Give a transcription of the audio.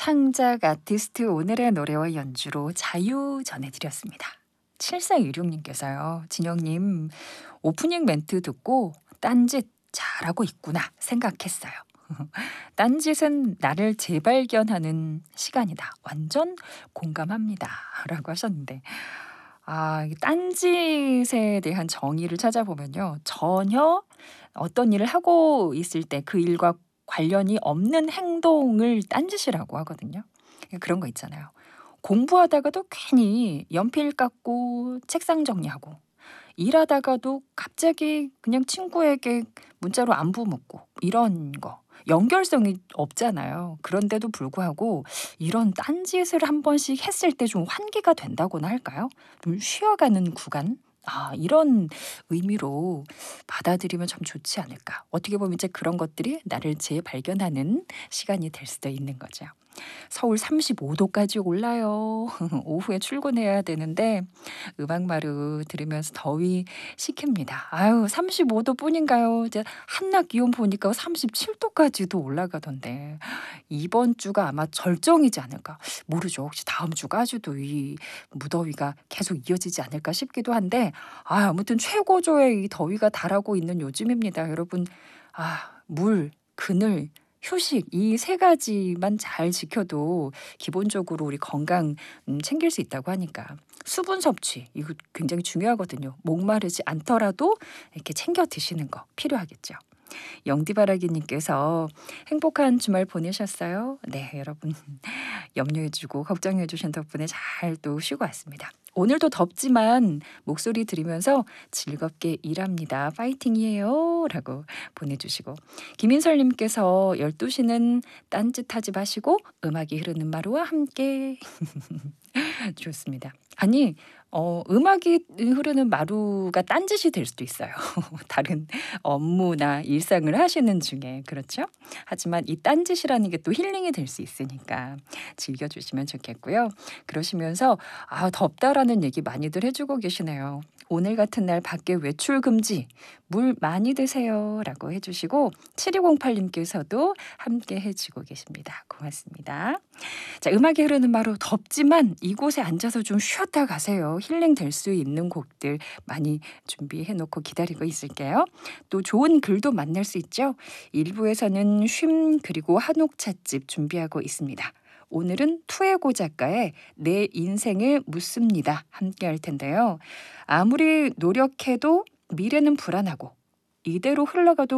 창작 아티스트 오늘의 노래와 연주로 자유 전해드렸습니다. 7416님께서요. 진영님, 오프닝 멘트 듣고 딴짓 잘하고 있구나 생각했어요. 딴짓은 나를 재발견하는 시간이다. 완전 공감합니다. 라고 하셨는데, 이 딴짓에 대한 정의를 찾아보면요. 전혀 어떤 일을 하고 있을 때 그 일과 관련이 없는 행동을 딴짓이라고 하거든요. 그런 거 있잖아요. 공부하다가도 괜히 연필 깎고 책상 정리하고, 일하다가도 갑자기 그냥 친구에게 문자로 안부 묻고, 이런 거. 연결성이 없잖아요. 그런데도 불구하고 이런 딴짓을 한 번씩 했을 때 좀 환기가 된다고나 할까요? 좀 쉬어가는 구간? 이런 의미로 받아들이면 참 좋지 않을까. 어떻게 보면 이제 그런 것들이 나를 재발견하는 시간이 될 수도 있는 거죠. 서울 35도까지 올라요. 오후에 출근해야 되는데 음악마루 들으면서 더위 식힙니다. 35도 뿐인가요? 이제 한낮 기온 보니까 37도까지도 올라가던데 이번 주가 아마 절정이지 않을까. 모르죠. 혹시 다음 주까지도 이 무더위가 계속 이어지지 않을까 싶기도 한데 아무튼 최고조의 이 더위가 달하고 있는 요즘입니다. 여러분, 물, 그늘, 휴식 이 세 가지만 잘 지켜도 기본적으로 우리 건강 챙길 수 있다고 하니까 수분 섭취 이거 굉장히 중요하거든요. 목마르지 않더라도 이렇게 챙겨 드시는 거 필요하겠죠. 영디바라기님께서 행복한 주말 보내셨어요? 네, 여러분 염려해주고 걱정해주신 덕분에 잘 또 쉬고 왔습니다. 오늘도 덥지만 목소리 들으면서 즐겁게 일합니다. 파이팅이에요. 라고 보내주시고 김인설님께서 12시는 딴짓하지 마시고 음악이 흐르는 마루와 함께 좋습니다. 아니 음악이 흐르는 마루가 딴짓이 될 수도 있어요. 다른 업무나 일상을 하시는 중에 그렇죠? 하지만 이 딴짓이라는 게 또 힐링이 될 수 있으니까 즐겨주시면 좋겠고요. 그러시면서 덥다라는 얘기 많이들 해주고 계시네요. 오늘 같은 날 밖에 외출 금지, 물 많이 드세요 라고 해주시고 7208님께서도 함께 해주고 계십니다. 고맙습니다. 자, 음악이 흐르는 마루 덥지만 이곳에 앉아서 좀 쉬었다 가세요. 힐링 될 수 있는 곡들 많이 준비해 놓고 기다리고 있을게요. 또 좋은 글도 만날 수 있죠. 1부에서는 쉼 그리고 한옥 찻집 준비하고 있습니다. 오늘은 투에고 작가의 내 인생을 묻습니다. 함께 할 텐데요. 아무리 노력해도 미래는 불안하고 이대로 흘러가도